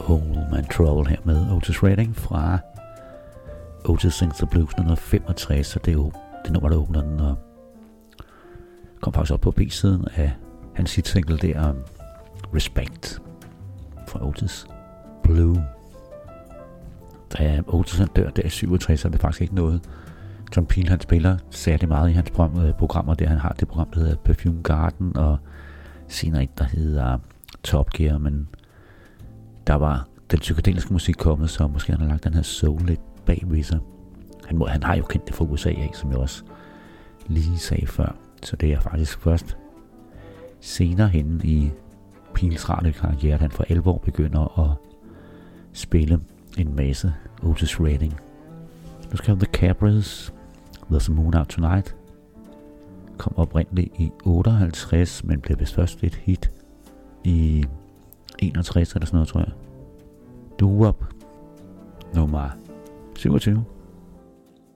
Hole Man Trouble her med Otis Redding fra Otis Sings the Blues 1965, så det er jo det nummer, der åbner den, og kom faktisk op på B-siden af hans hit-single der, Respect fra Otis Blue. Da Otis dør der i 67, så er det faktisk ikke noget. John Peel, han spiller særlig meget i hans programmer der. Han har det program, der hedder Perfume Garden, og senere et, der hedder Top Gear, men der var den psykedeliske musik kommet, så måske han har lagt den her soul lidt bag ved sig. Han har jo kendt det fra USA af, som jeg også lige sagde før, så det er faktisk først senere henne i Peels radiokarriere, at han for alvor begynder at spille en masse Otis Redding. Nu skal The Cabras, There's a Moon Out Tonight, kom oprindeligt i 58, men blev vist først et hit i 61 eller sådan noget, tror jeg. Doo-wop nummer 27.